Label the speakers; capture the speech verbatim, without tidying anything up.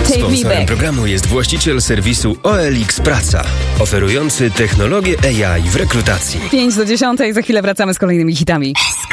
Speaker 1: Take Me
Speaker 2: Sponsorem
Speaker 1: Back.
Speaker 2: programu jest właściciel serwisu O L X Praca, oferujący technologię A I w rekrutacji.
Speaker 1: pięć do dziesiątej, za chwilę wracamy z kolejnymi hitami.